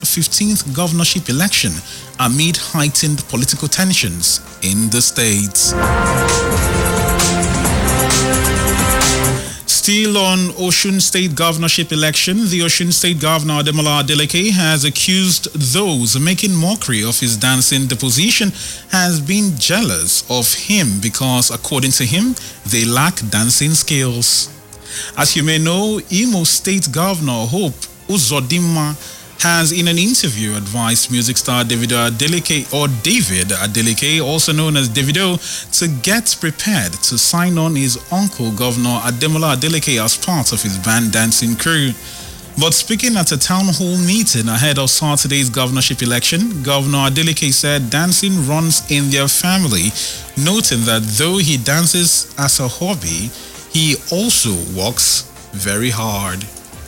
15th governorship election amid heightened political tensions in the state. Still on Osun State governorship election, the Osun State Governor Ademola Adeleke has accused those making mockery of his dancing deposition has been jealous of him because, according to him, they lack dancing skills. As you may know, Imo State Governor Hope Uzodinma has in an interview advised music star David Adeleke, also known as Davido, to get prepared to sign on his uncle Governor Ademola Adeleke as part of his band dancing crew. But speaking at a town hall meeting ahead of Saturday's governorship election, Governor Adeleke said dancing runs in their family, noting that though he dances as a hobby, he also works very hard.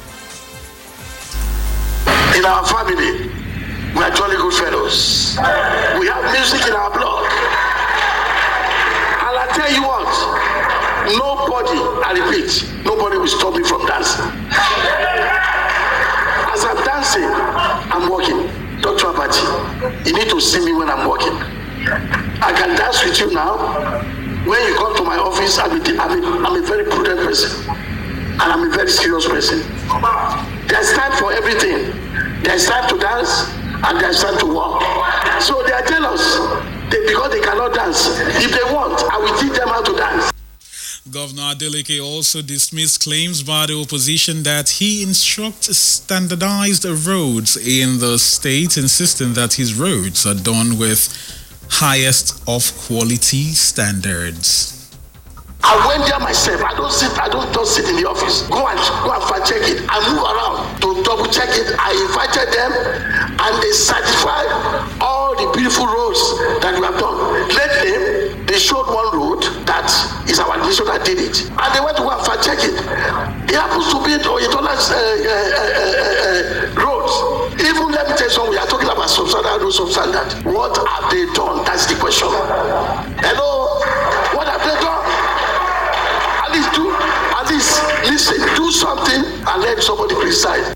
In our family, we are jolly good fellows. We have music in our blood. And I tell you what, nobody will stop me from dancing. As I'm dancing, I'm walking. Dr. Abati, you need to see me when I'm walking. I can dance with you now. When you come to my office, I'm a very prudent person. And I'm a very serious person. There's time for everything. There's time to dance and there's time to walk. So they are jealous because they cannot dance. If they want, I will teach them how to dance. Governor Adeleke also dismissed claims by the opposition that he instructs standardized roads in the state, insisting that his roads are done with highest of quality standards. I went there myself. I don't just sit in the office. Go and fact check it. I move around to double check it. I invited them and they certified all the beautiful roads that we have done. Lately, they showed one road that is our administration that did it. And they went to go and fact check it. It happens to be Oyetolas roads. Even let me tell you something, we are talking about substandard, no substandard. What have they done? That's the question. Hello? What have they done? At least listen, do something and let somebody criticize.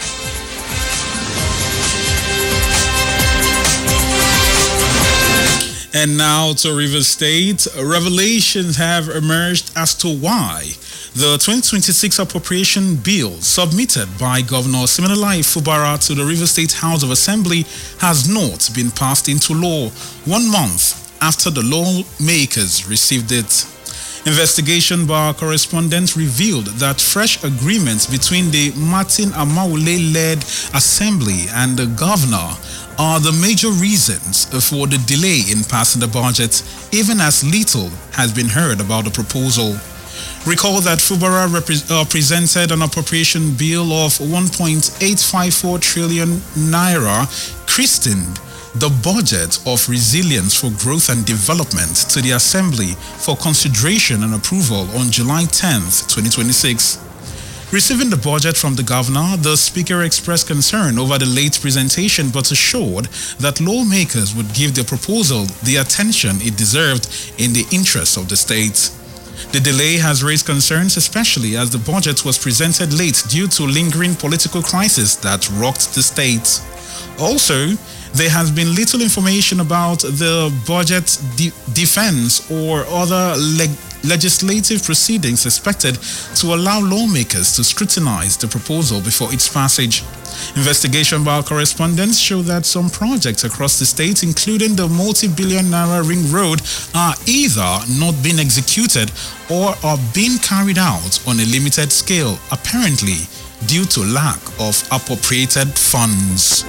And now to Rivers State. Revelations have emerged as to why the 2026 appropriation bill submitted by Governor Siminalayi Fubara to the Rivers State House of Assembly has not been passed into law 1 month after the lawmakers received it. Investigation by our correspondent revealed that fresh agreements between the Martin Amaule-led Assembly and the governor are the major reasons for the delay in passing the budget, even as little has been heard about the proposal. Recall that Fubara presented an appropriation bill of 1.854 trillion naira, christened the Budget of Resilience for Growth and Development, to the Assembly for consideration and approval on July 10th, 2026. Receiving the budget from the governor, the speaker expressed concern over the late presentation but assured that lawmakers would give the proposal the attention it deserved in the interest of the state. The delay has raised concerns, especially as the budget was presented late due to lingering political crisis that rocked the state. Also, there has been little information about the budget defense or other legislative proceedings expected to allow lawmakers to scrutinize the proposal before its passage. Investigation by our correspondents show that some projects across the state, including the multi-billion naira ring road, are either not being executed or are being carried out on a limited scale, apparently due to lack of appropriated funds.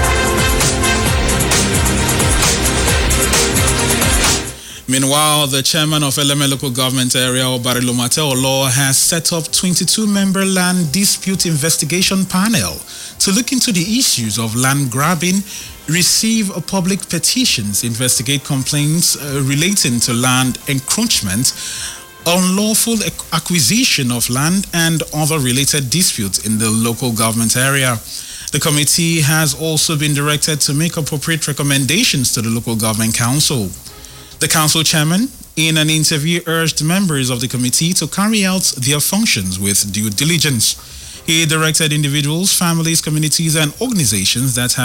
Meanwhile, the chairman of Eleme Local Government Area, Obarilo Mateolo, has set up 22-member land dispute investigation panel to look into the issues of land grabbing, receive public petitions, investigate complaints relating to land encroachment, unlawful acquisition of land, and other related disputes in the local government area. The committee has also been directed to make appropriate recommendations to the local government council. The council chairman, in an interview, urged members of the committee to carry out their functions with due diligence. He directed individuals, families, communities, and organizations that have